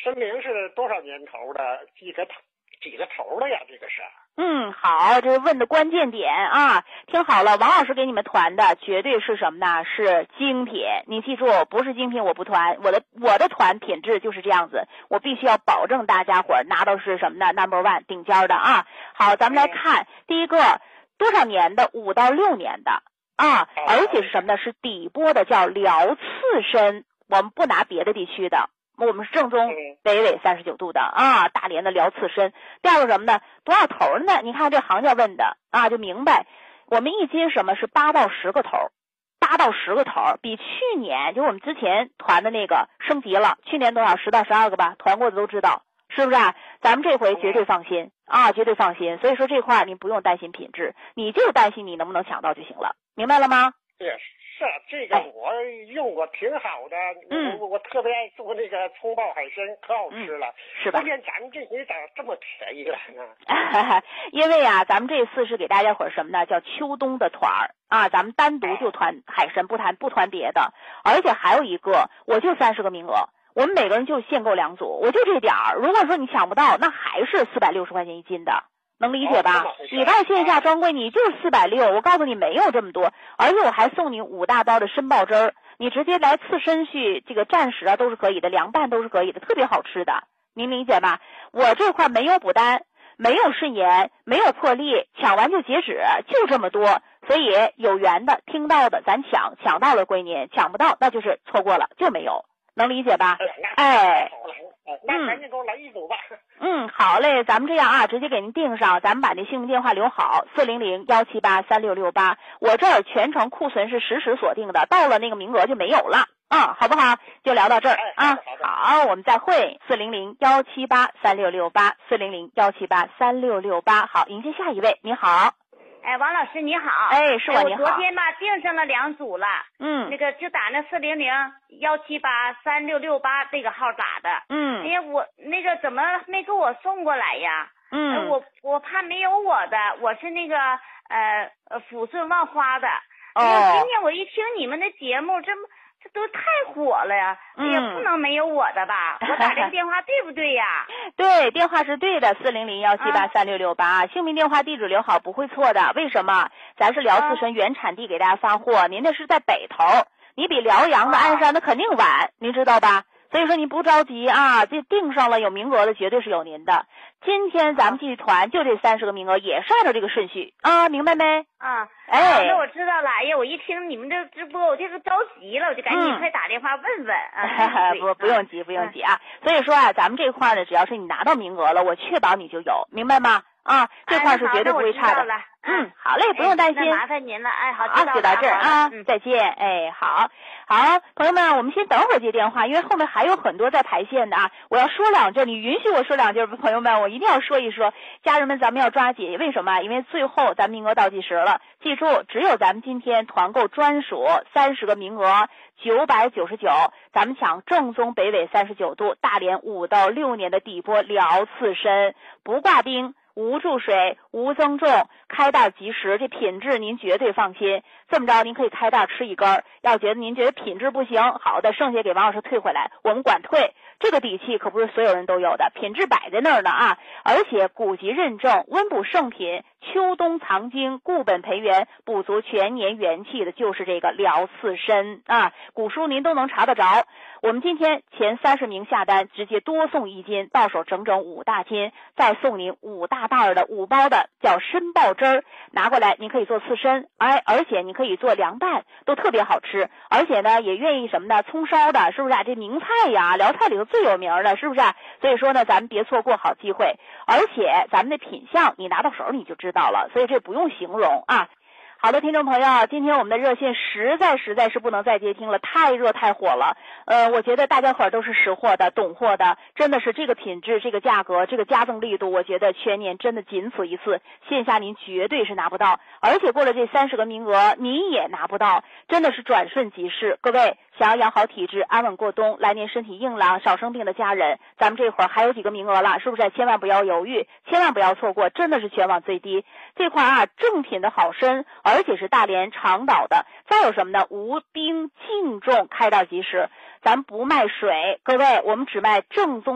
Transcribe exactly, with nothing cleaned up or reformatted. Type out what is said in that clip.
参苓是多少年头的？几个几个头的呀？这个是。 嗯，好，这是问的关键点啊！听好了，王老师给你们团的绝对是什么呢？是精品。你记住，不是精品我不团，我的我的团品质就是这样子，我必须要保证大家伙儿拿到是什么呢 ？Number one 顶尖的啊！好，咱们来看、嗯、第一个多少年的？五到六年的啊，而且是什么呢？是底波的，叫辽刺参，我们不拿别的地区的。我们是正宗北纬三十九度的啊，大连的辽刺参。第二个什么呢？多少头呢？你看这行家问的啊，就明白。我们一斤什么是八到十个头，八到十个头，比去年就我们之前团的那个升级了。去年多少？十到十二个吧，团过的都知道，是不是啊？咱们这回绝对放心啊，绝对放心。所以说这块您不用担心品质，你就担心你能不能抢到就行了，明白了吗？ 对。是这个我用过，挺好的。嗯，我我特别爱做那个葱爆海参，可好吃了。嗯、是吧？关键咱们这回咋这么便宜了呢？ 因为啊，咱们这次是给大家伙儿什么呢？叫秋冬的团儿啊，咱们单独就团海参，不谈不团别的。而且还有一个，我就三十个名额，我们每个人就限购两组，我就这点儿。如果说你抢不到，那还是四百六十块钱一斤的。能理解吧？你到线下专柜你就是四百六，我告诉你没有这么多，而且我还送你五大包的参爆汁儿，你直接来刺参去这个蘸食啊都是可以的，凉拌都是可以的，特别好吃的，您理解吧？我这块没有补单，没有顺延，没有破例，抢完就截止，就这么多，所以有缘的听到的咱抢，抢到了归您，抢不到那就是错过了，就没有，能理解吧？哎。 那赶紧给我来一组吧。 嗯，好嘞，咱们这样啊，直接给您定上，咱们把那姓名电话留好，四零零幺七八三六六八。我这儿全程库存是实时锁定的，到了那个名额就没有了啊，好不好？就聊到这儿、哎、啊。好，我们再会，四零零幺七八三六六八，四零零幺七八三六六八。好，迎接下一位，你好。 哎，王老师你好。 哎，是我、哎、你好。 我昨天吧订上了两组了， 嗯， 那个就打那四零零幺七八三六六八这个号打的， 嗯， 哎呀，我那个怎么没给我送过来呀？ 嗯， 呃、我我怕没有我的，我是那个呃呃抚顺万花的。 哦， 哎呀，今天我一听你们的节目，这这都太火了呀！ 嗯， 哎呀，不能没有我的吧？我打这个电话对不对呀？ 对，电话是对的，四零零幺七八三六六八，姓名、电话、地址留好，不会错的。为什么？咱是辽刺参原产地给大家发货，您那是在北头，你比辽阳的鞍山那肯定晚，您知道吧？所以说您不着急啊，这定上了有名额的绝对是有您的。今天咱们继续团就这三十个名额，也是按照这个顺序啊，明白没？ 啊， 哎、 啊，那我知道了。哎呀，我一听你们这直播，我这个着急了，我就赶紧快打电话问问。 嗯、啊，不不用急，不用急啊。所以说啊，咱们这块呢，只要是你拿到名额了，我确保你就有，明白吗？啊，这块是绝对不会差的。 哎、 嗯，好嘞，不用担心。 哎、麻烦您了，哎，好， 啊，就到这儿啊， 嗯， 再见。哎，好，好，朋友们，我们先等会儿接电话，因为后面还有很多在排线的啊。我要说两句，你允许我说两句，朋友们，我一定要说一说。家人们，咱们要抓紧，为什么？因为最后咱名额倒计时了，记住，只有咱们今天团购专属三十个名额，九百九十九，咱们抢正宗北纬三十九度大连五到六年的底波辽刺参，不挂冰。无注水，无增重，开袋即食，这品质您绝对放心。这么着，您可以开袋吃一根，要觉得您觉得品质不行，好的，剩下给王老师退回来，我们管退。这个底气可不是所有人都有的，品质摆在那儿呢啊！而且古籍认证，温补圣品，秋冬藏经，固本培元，补足全年元气的就是这个辽刺参啊！古书您都能查得着。我们今天前三十名下单，直接多送一斤，到手整整五大斤，再送您五大袋的五包的叫参爆汁儿，拿过来您可以做刺参，哎，而且你可以做凉拌，都特别好吃，而且呢也愿意什么呢？葱烧的，是不是啊？这名菜呀，辽菜里头最有名的，是不是啊？所以说呢，咱们别错过好机会，而且咱们的品相你拿到手你就知道了，所以这不用形容啊。好的，听众朋友，今天我们的热线实在实在是不能再接听了，太热太火了。呃，我觉得大家伙儿都是识货的、懂货的，真的是这个品质、这个价格、这个加赠力度，我觉得全年真的仅此一次，线下您绝对是拿不到，而且过了这三十个名额，您也拿不到，真的是转瞬即逝。各位想要养好体质、安稳过冬，来年身体硬朗、少生病的家人，咱们这会儿还有几个名额了，是不是？千万不要犹豫，千万不要错过，真的是全网最低。这块啊，正品的好参，而且是大连长岛的，再有什么呢？无冰净重，开袋即食。咱不卖水，各位，我们只卖正宗。